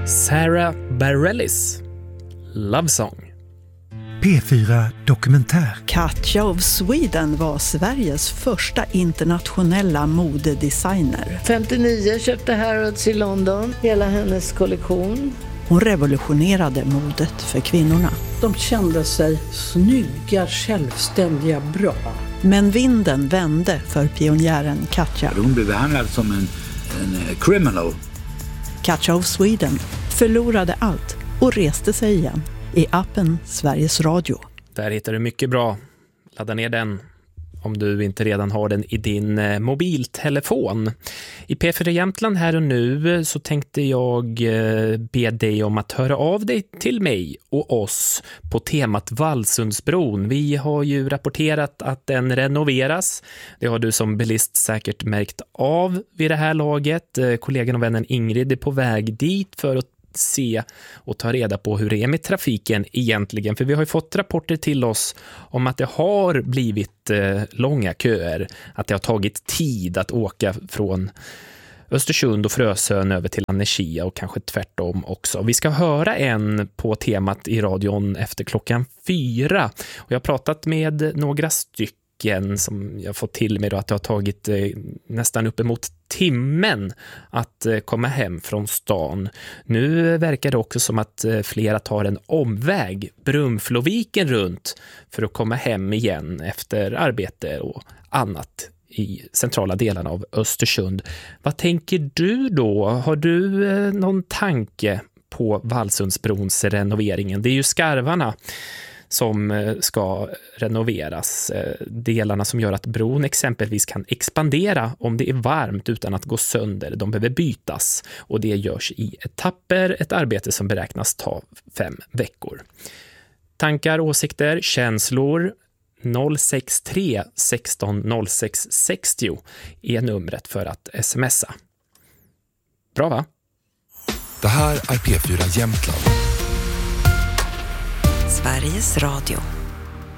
Sarah Bareilles Love Song. P4 Dokumentär. Katja of Sweden var Sveriges första internationella modedesigner. 59 köpte Harrods i London, hela hennes kollektion. Hon revolutionerade modet för kvinnorna. De kände sig snygga, självständiga, bra. Men vinden vände för pionjären Katja. Hon blev behandlad som en criminal. Katja of Sweden förlorade allt och reste sig igen i appen Sveriges Radio. Där hittar du mycket bra. Ladda ner den om du inte redan har den i din mobiltelefon. I P4 Jämtland här och nu så tänkte jag be dig om att höra av dig till mig och oss på temat Vallsundsbron. Vi har ju rapporterat att den renoveras. Det har du som bilist säkert märkt av vid det här laget. Kollegan och vännen Ingrid är på väg dit för att se och ta reda på hur det är med trafiken egentligen. För vi har ju fått rapporter till oss om att det har blivit långa köer. Att det har tagit tid att åka från Östersund och Frösön över till Annecia och kanske tvärtom också. Vi ska höra en på temat i radion efter 4:00. Och jag har pratat med några stycken som jag fått till mig då, att det har tagit nästan uppemot timmen att komma hem från stan. Nu verkar det också som att flera tar en omväg Brunfloviken runt för att komma hem igen efter arbete och annat i centrala delarna av Östersund. Vad tänker du då? Har du någon tanke på Vallsundsbrons renoveringen? Det är ju skarvarna som ska renoveras. Delarna som gör att bron exempelvis kan expandera om det är varmt utan att gå sönder. De behöver bytas och det görs i etapper. Ett arbete som beräknas ta 5 veckor. Tankar, åsikter, känslor 063 16 06 60 är numret för att smsa. Bra va? Det här är P4 Jämtland. Sveriges Radio.